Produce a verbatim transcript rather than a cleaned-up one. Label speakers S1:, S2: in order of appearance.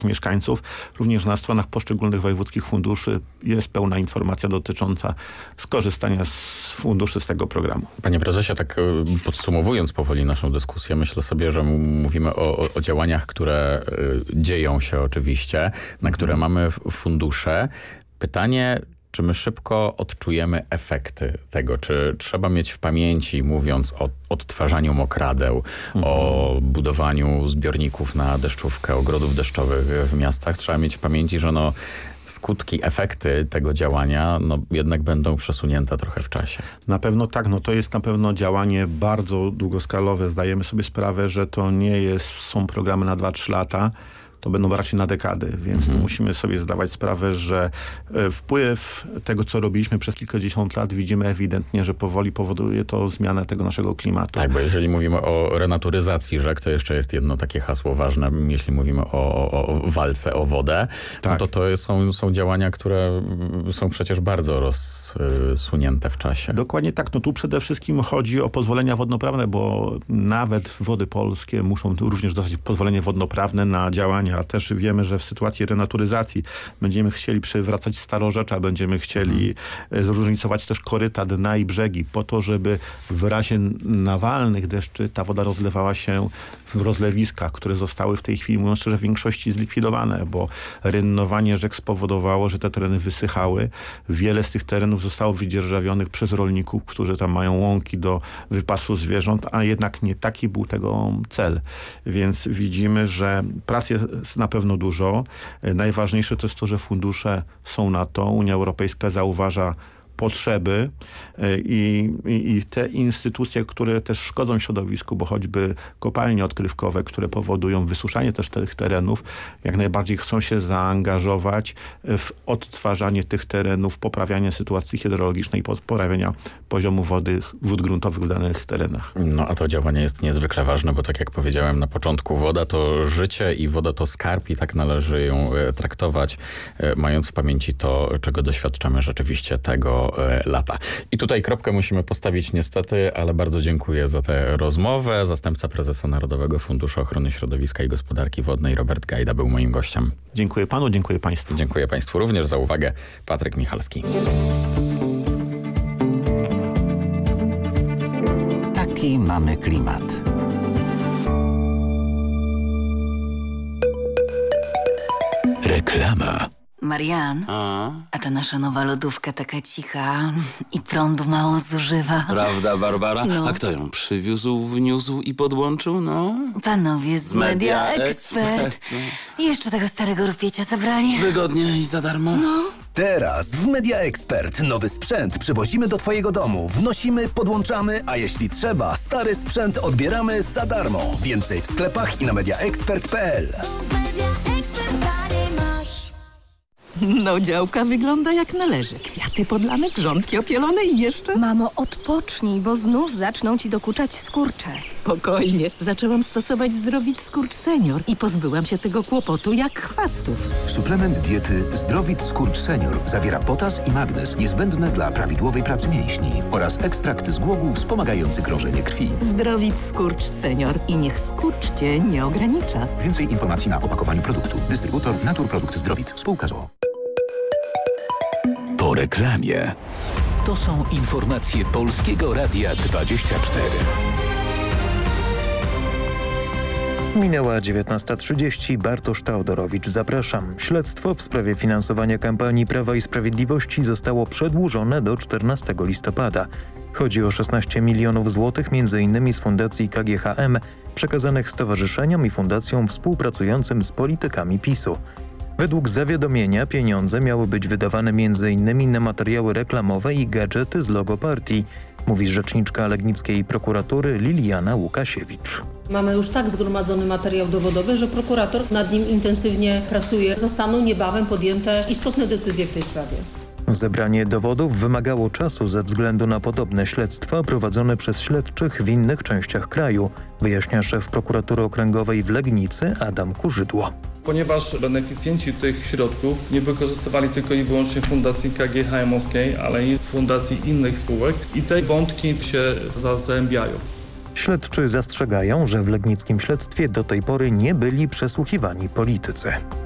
S1: mieszkańców. Również na stronach poszczególnych wojewódzkich funduszy jest pełna informacja dotycząca skorzystania z funduszy z tego programu.
S2: Panie prezesie, tak podsumowując powoli naszą dyskusję, myślę sobie, że mówimy o, o, o działaniach, które dzieją się oczywiście, na które mamy fundusze. Pytanie, czy my szybko odczujemy efekty tego? Czy trzeba mieć w pamięci, mówiąc o odtwarzaniu mokradeł, mhm. o budowaniu zbiorników na deszczówkę, ogrodów deszczowych w miastach, trzeba mieć w pamięci, że no, skutki, efekty tego działania no, jednak będą przesunięte trochę w czasie.
S1: Na pewno tak. No to jest na pewno działanie bardzo długoskalowe. Zdajemy sobie sprawę, że to nie jest, są programy na dwa trzy lata. To będą raczej na dekady, więc mhm. musimy sobie zdawać sprawę, że wpływ tego, co robiliśmy przez kilkadziesiąt lat, widzimy ewidentnie, że powoli powoduje to zmianę tego naszego klimatu.
S2: Tak, bo jeżeli mówimy o renaturyzacji rzek, to jeszcze jest jedno takie hasło ważne, jeśli mówimy o, o, o walce o wodę, tak. no to to są, są działania, które są przecież bardzo rozsunięte w czasie.
S1: Dokładnie tak. No tu przede wszystkim chodzi o pozwolenia wodnoprawne, bo nawet Wody Polskie muszą również dostać pozwolenie wodnoprawne na działania. A też wiemy, że w sytuacji renaturyzacji będziemy chcieli przywracać starorzecza, będziemy chcieli hmm. zróżnicować też koryta, dna i brzegi po to, żeby w razie nawalnych deszczy ta woda rozlewała się w rozlewiskach, które zostały w tej chwili, mówiąc szczerze, w większości zlikwidowane, bo rynnowanie rzek spowodowało, że te tereny wysychały. Wiele z tych terenów zostało wydzierżawionych przez rolników, którzy tam mają łąki do wypasu zwierząt, a jednak nie taki był tego cel. Więc widzimy, że prac jest na pewno dużo. Najważniejsze to jest to, że fundusze są na to. Unia Europejska zauważa potrzeby i, i, i te instytucje, które też szkodzą środowisku, bo choćby kopalnie odkrywkowe, które powodują wysuszanie też tych terenów, jak najbardziej chcą się zaangażować w odtwarzanie tych terenów, poprawianie sytuacji hydrologicznej, poprawiania poziomu wody, wód gruntowych w danych terenach.
S2: No a to działanie jest niezwykle ważne, bo tak jak powiedziałem na początku, woda to życie i woda to skarb i tak należy ją traktować, mając w pamięci to, czego doświadczamy rzeczywiście tego lata. I tutaj kropkę musimy postawić niestety, ale bardzo dziękuję za tę rozmowę. Zastępca prezesa Narodowego Funduszu Ochrony Środowiska i Gospodarki Wodnej Robert Gajda był moim gościem.
S1: Dziękuję panu, dziękuję państwu.
S2: Dziękuję państwu również za uwagę. Patryk Michalski.
S3: Taki mamy klimat.
S4: Reklama.
S5: Marian, a? a ta nasza nowa lodówka taka cicha i prądu mało zużywa.
S4: Prawda, Barbara?
S5: No.
S4: A kto ją przywiózł, wniósł i podłączył, no?
S5: Panowie z, z Media, Media Expert. Expert no. I jeszcze tego starego rupiecia zabrali.
S4: Wygodnie i za darmo.
S5: No.
S6: Teraz w Media Expert nowy sprzęt przywozimy do twojego domu, wnosimy, podłączamy, a jeśli trzeba, stary sprzęt odbieramy za darmo. Więcej w sklepach i na media expert kropka p l.
S7: No, działka wygląda jak należy. Kwiaty podlane, grządki opielone i jeszcze...
S8: Mamo, odpocznij, bo znów zaczną ci dokuczać skurcze.
S7: Spokojnie. Zaczęłam stosować Zdrowit Skurcz Senior i pozbyłam się tego kłopotu jak chwastów.
S9: Suplement diety Zdrowit Skurcz Senior zawiera potas i magnez niezbędne dla prawidłowej pracy mięśni oraz ekstrakt z głogów wspomagający krążenie krwi.
S7: Zdrowit Skurcz Senior i niech skurcz cię nie ogranicza.
S9: Więcej informacji na opakowaniu produktu. Dystrybutor Naturprodukt Zdrowit. Spółka z o o.
S4: Po reklamie.
S3: To są informacje Polskiego Radia dwadzieścia cztery.
S10: Minęła dziewiętnasta trzydzieści. Bartosz Teodorowicz, zapraszam. Śledztwo w sprawie finansowania kampanii Prawa i Sprawiedliwości zostało przedłużone do czternastego listopada. Chodzi o szesnaście milionów złotych, między innymi z Fundacji K G H M, przekazanych stowarzyszeniom i fundacjom współpracującym z politykami PiSu. Według zawiadomienia pieniądze miały być wydawane między innymi na materiały reklamowe i gadżety z logo partii, mówi rzeczniczka legnickiej prokuratury Liliana Łukasiewicz.
S11: Mamy już tak zgromadzony materiał dowodowy, że prokurator nad nim intensywnie pracuje. Zostaną niebawem podjęte istotne decyzje w tej sprawie.
S10: Zebranie dowodów wymagało czasu ze względu na podobne śledztwa prowadzone przez śledczych w innych częściach kraju, wyjaśnia szef prokuratury okręgowej w Legnicy Adam Kurzydło.
S12: Ponieważ beneficjenci tych środków nie wykorzystywali tylko i wyłącznie Fundacji K G H M-owskiej, ale i fundacji innych spółek i te wątki się zazębiają.
S10: Śledczy zastrzegają, że w legnickim śledztwie do tej pory nie byli przesłuchiwani politycy.